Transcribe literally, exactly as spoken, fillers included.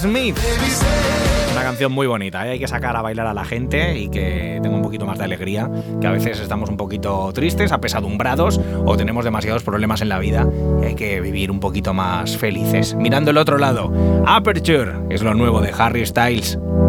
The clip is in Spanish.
Smith. Una canción muy bonita, ¿eh? Hay que sacar a bailar a la gente y que tenga un poquito más de alegría, que a veces estamos un poquito tristes, apesadumbrados o tenemos demasiados problemas en la vida y hay que vivir un poquito más felices. Mirando el otro lado, Aperture es lo nuevo de Harry Styles.